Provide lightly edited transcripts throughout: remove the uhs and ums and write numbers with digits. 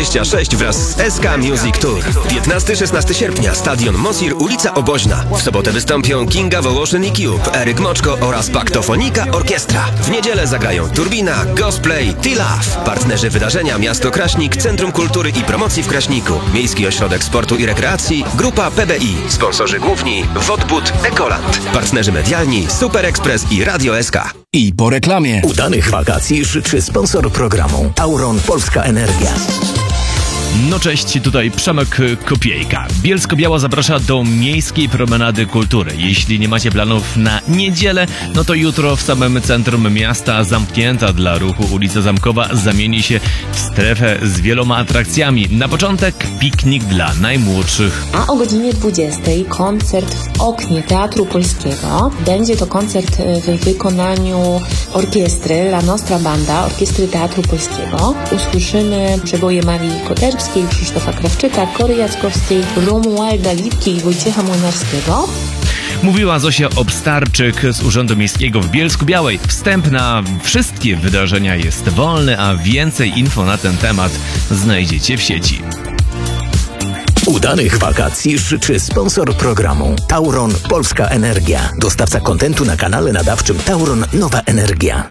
2026 wraz z SK Music Tour. 15-16 sierpnia, stadion Mosir, ulica Oboźna. W sobotę wystąpią Kinga Wołoszyn i Cube, Eryk Moczko oraz Paktofonika Orkiestra. W niedzielę zagrają Turbina, Gosplay, T-Love. Partnerzy wydarzenia Miasto Kraśnik, Centrum Kultury i Promocji w Kraśniku, Miejski Ośrodek Sportu i Rekreacji, Grupa PBI. Sponsorzy główni Wodbud, Ekoland. Partnerzy medialni Super Express i Radio SK. I po reklamie. Udanych wakacji życzy sponsor programu Tauron Polska Energia. No cześć, tutaj Przemek Kopiejka. Bielsko-Biała zaprasza do Miejskiej Promenady Kultury. Jeśli nie macie planów na niedzielę, no to jutro w samym centrum miasta zamknięta dla ruchu ulica Zamkowa zamieni się w strefę z wieloma atrakcjami. Na początek piknik dla najmłodszych. A o godzinie 20 koncert w oknie Teatru Polskiego. Będzie to koncert w wykonaniu orkiestry La Nostra Banda, Orkiestry Teatru Polskiego. Usłyszymy przeboje Marii Koterskiej, Krzysztofa Krawczyka, Kory Jackowskiej, Romualda Lipki i Wojciecha Młynarskiego. Mówiła Zosia Obstarczyk z Urzędu Miejskiego w Bielsku-Białej. Wstęp na wszystkie wydarzenia jest wolny, a więcej info na ten temat znajdziecie w sieci. Udanych wakacji życzy sponsor programu Tauron Polska Energia. Dostawca kontentu na kanale nadawczym Tauron Nowa Energia.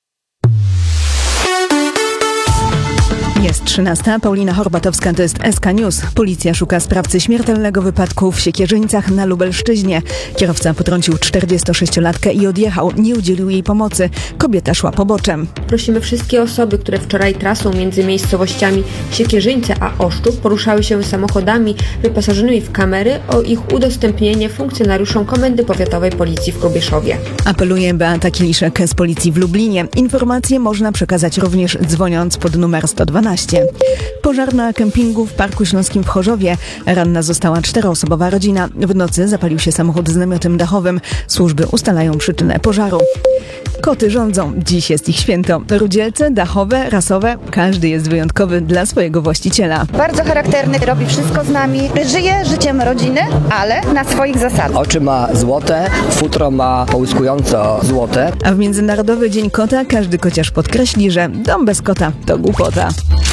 Jest 13. Paulina Horbatowska, to jest SK News. Policja szuka sprawcy śmiertelnego wypadku w Siekierzyńcach na Lubelszczyźnie. Kierowca potrącił 46-latkę i odjechał. Nie udzielił jej pomocy. Kobieta szła poboczem. Prosimy wszystkie osoby, które wczoraj trasą między miejscowościami Siekierzyńce a Oszczów poruszały się samochodami wyposażonymi w kamery, o ich udostępnienie funkcjonariuszom Komendy Powiatowej Policji w Kobieszowie. Apeluje Beata Kieliszek z Policji w Lublinie. Informacje można przekazać również dzwoniąc pod numer 112. Pożar na kempingu w Parku Śląskim w Chorzowie. Ranna została 4-osobowa rodzina. W nocy zapalił się samochód z namiotem dachowym. Służby ustalają przyczynę pożaru. Koty rządzą. Dziś jest ich święto. Rudzielce, dachowe, rasowe. Każdy jest wyjątkowy dla swojego właściciela. Bardzo charakterny, robi wszystko z nami. Żyje życiem rodziny, ale na swoich zasadach. Oczy ma złote, futro ma połyskująco złote. A w Międzynarodowy Dzień Kota każdy kociarz podkreśli, że dom bez kota to głupota.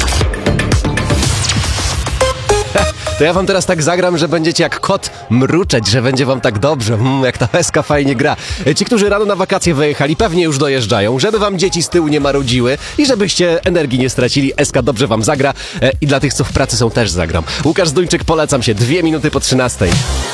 To ja wam teraz tak zagram, że będziecie jak kot mruczeć, że będzie wam tak dobrze, jak ta SK fajnie gra. Ci, którzy rano na wakacje wyjechali, pewnie już dojeżdżają, żeby wam dzieci z tyłu nie marudziły i żebyście energii nie stracili. SK dobrze wam zagra i dla tych, co w pracy są, też zagram. Łukasz Zduńczyk, polecam się, 2 minuty po 13.